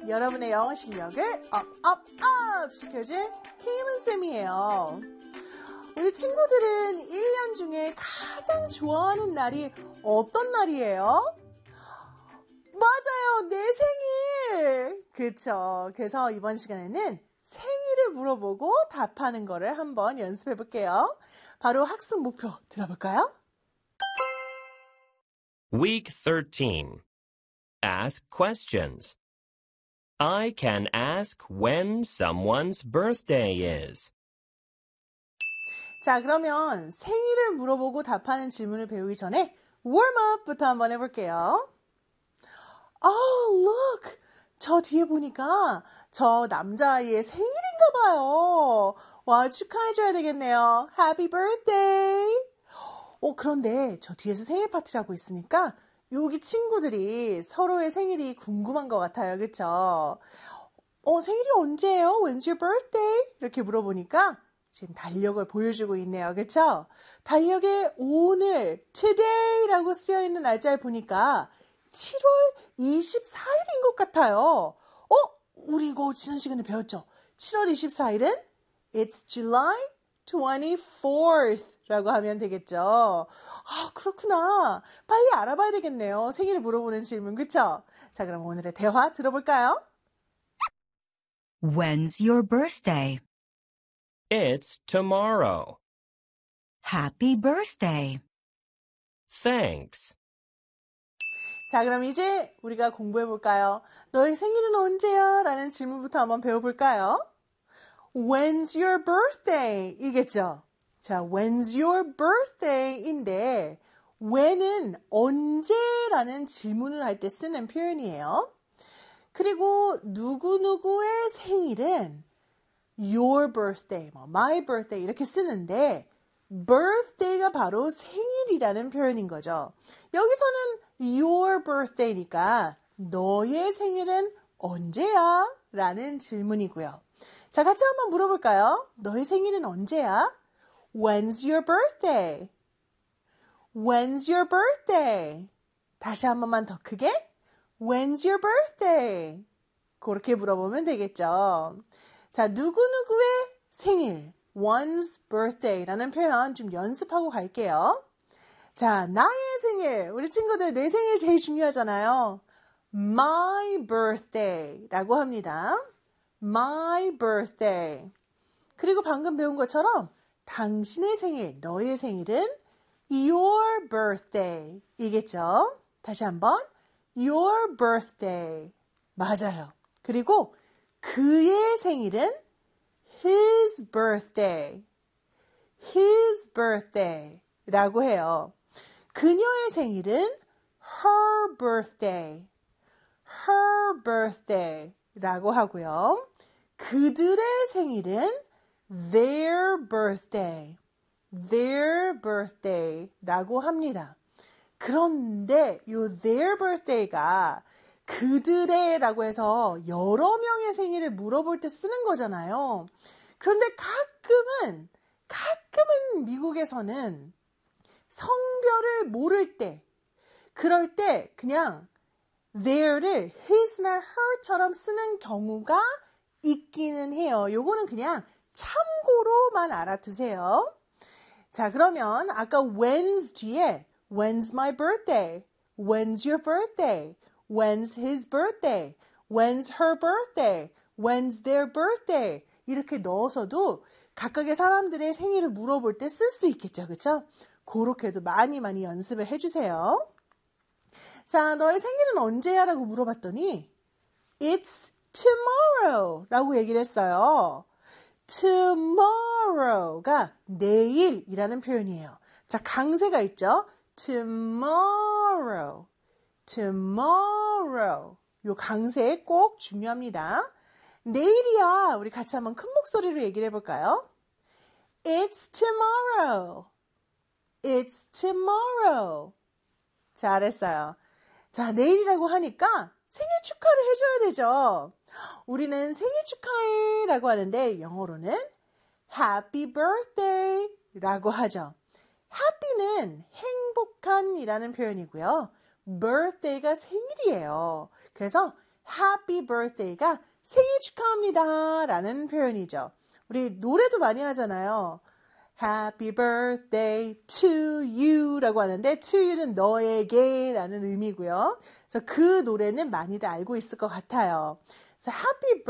여러분의 영어 실력을 업 시켜줄 케이는 쌤이에요. 우리 친구들은 1년 중에 가장 좋아하는 날이 어떤 날이에요? 맞아요, 내 생일! 그쵸. 그래서 이번 시간에는 생일을 물어보고 답하는 거를 한번 연습해 볼게요. 바로 학습 목표 들어볼까요? Week 13. Ask questions. I can ask when someone's birthday is. 자, 그러면 생일을 물어보고 답하는 질문을 배우기 전에 웜업부터 한번 해볼게요. Look! 저 뒤에 보니까 저 남자아이의 생일인가 봐요. 와, 축하해줘야 되겠네요. Happy birthday! 그런데 저 뒤에서 생일 파티를 하고 있으니까 여기 친구들이 서로의 생일이 궁금한 것 같아요. 그쵸? 생일이 언제예요? When's your birthday? 이렇게 물어보니까 지금 달력을 보여주고 있네요. 그쵸? 달력에 오늘, today라고 쓰여있는 날짜를 보니까 7월 24일인 것 같아요. 우리 이거 지난 시간에 배웠죠? 7월 24일은 It's July 24th 라고 하면 되겠죠. 그렇구나. 빨리 알아봐야 되겠네요. 생일을 물어보는 질문, 그쵸? 자, 그럼 오늘의 대화 들어볼까요? When's your birthday? It's tomorrow. Happy birthday. Thanks. 자, 그럼 이제 우리가 공부해볼까요? 너의 생일은 언제야? 라는 질문부터 한번 배워볼까요? When's your birthday? 이겠죠? 자, when's your birthday인데 when은 언제라는 질문을 할 때 쓰는 표현이에요. 그리고 누구누구의 생일은 your birthday, my birthday 이렇게 쓰는데 birthday가 바로 생일이라는 표현인 거죠. 여기서는 your birthday니까 너의 생일은 언제야? 라는 질문이고요. 자, 같이 한번 물어볼까요? 너의 생일은 언제야? When's your birthday? When's your birthday? 다시 한 번만 더 크게. When's your birthday? 그렇게 물어보면 되겠죠. 자, 누구누구의 생일, one's birthday라는 표현 좀 연습하고 갈게요. 자, 나의 생일, 우리 친구들 내 생일 제일 중요하잖아요. My birthday라고 합니다. My birthday. 그리고 방금 배운 것처럼 당신의 생일, 너의 생일은 your birthday 이겠죠? 다시 한번 your birthday. 맞아요. 그리고 그의 생일은 his birthday. his birthday 라고 해요. 그녀의 생일은 her birthday. her birthday 라고 하고요. 그들의 생일은 their birthday. their birthday 라고 합니다. 그런데 이 their birthday가 그들의 라고 해서 여러 명의 생일을 물어볼 때 쓰는 거잖아요. 그런데 가끔은 미국에서는 성별을 모를 때, 그럴 때 그냥 their를 his나 her처럼 쓰는 경우가 있기는 해요. 요거는 그냥 참고로만 알아두세요. 자, 그러면 아까 when's 뒤에 when's my birthday? When's your birthday? When's his birthday? When's her birthday? When's their birthday? 이렇게 넣어서도 각각의 사람들의 생일을 물어볼 때 쓸 수 있겠죠. 그렇죠? 그렇게도 많이 연습을 해주세요. 자, 너의 생일은 언제야? 라고 물어봤더니 It's tomorrow 라고 얘기를 했어요. tomorrow가 내일이라는 표현이에요. 자, 강세가 있죠? tomorrow. 요 강세 꼭 중요합니다. 내일이야. 우리 같이 한번 큰 목소리로 얘기를 해볼까요? It's tomorrow. It's tomorrow. 잘했어요. 자, 내일이라고 하니까 생일 축하를 해줘야 되죠. 우리는 생일 축하해 라고 하는데 영어로는 Happy birthday 라고 하죠. Happy는 행복한 이라는 표현이고요. birthday가 생일이에요. 그래서 happy birthday가 생일 축하합니다 라는 표현이죠. 우리 노래도 많이 하잖아요. Happy birthday to you 라고 하는데 to you는 너에게 라는 의미고요. 그래서 그 노래는 많이들 알고 있을 것 같아요. 그래서 happy